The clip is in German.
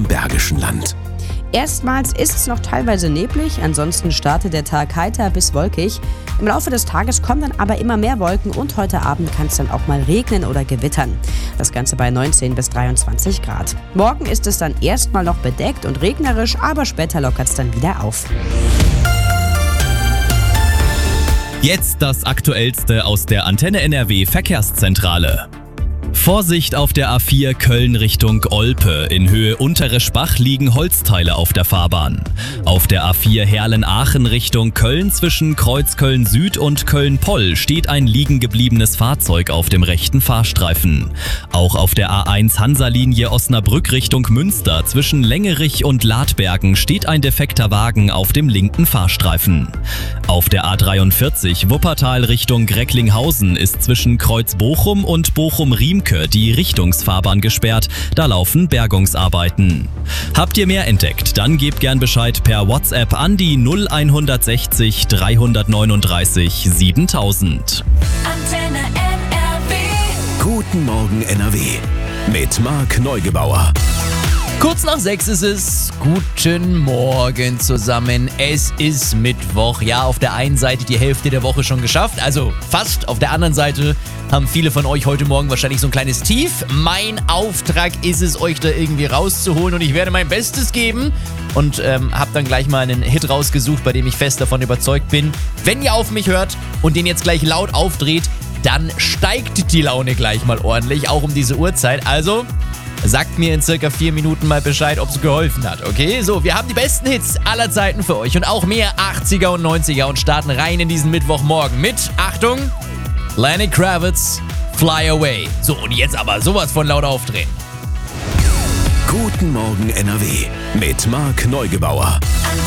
im Bergischen Land. Erstmals ist es noch teilweise neblig, ansonsten startet der Tag heiter bis wolkig. Im Laufe des Tages kommen dann aber immer mehr Wolken und heute Abend kann es dann auch mal regnen oder gewittern. Das Ganze bei 19 bis 23 Grad. Morgen ist es dann erstmal noch bedeckt und regnerisch, aber später lockert es dann wieder auf. Jetzt das Aktuellste aus der Antenne NRW Verkehrszentrale. Vorsicht auf der A4 Köln Richtung Olpe. In Höhe Untereschbach liegen Holzteile auf der Fahrbahn. Auf der A4 Herlen-Aachen Richtung Köln zwischen Kreuz Köln Süd und Köln-Poll steht ein liegen gebliebenes Fahrzeug auf dem rechten Fahrstreifen. Auch auf der A1 Hansa-Linie Osnabrück Richtung Münster zwischen Längerich und Ladbergen steht ein defekter Wagen auf dem linken Fahrstreifen. Auf der A43 Wuppertal Richtung Recklinghausen ist zwischen Kreuz Bochum und Bochum-Riemke die Richtungsfahrbahn gesperrt, da laufen Bergungsarbeiten. Habt ihr mehr entdeckt? Dann gebt gern Bescheid per WhatsApp an die 0160 339 7000. Antenne NRW. Guten Morgen NRW mit Marc Neugebauer. Kurz nach 6 ist es. Guten Morgen zusammen. Es ist Mittwoch. Ja, auf der einen Seite die Hälfte der Woche schon geschafft, also fast. Auf der anderen Seite haben viele von euch heute Morgen wahrscheinlich so ein kleines Tief. Mein Auftrag ist es, euch da irgendwie rauszuholen und ich werde mein Bestes geben. Und habe dann gleich mal einen Hit rausgesucht, bei dem ich fest davon überzeugt bin, wenn ihr auf mich hört und den jetzt gleich laut aufdreht, dann steigt die Laune gleich mal ordentlich, auch um diese Uhrzeit. Also sagt mir in circa 4 Minuten mal Bescheid, ob es geholfen hat, okay? So, wir haben die besten Hits aller Zeiten für euch und auch mehr 80er und 90er und starten rein in diesen Mittwochmorgen mit, Achtung, Lenny Kravitz, Fly Away. So, und jetzt aber sowas von laut aufdrehen. Guten Morgen NRW mit Marc Neugebauer.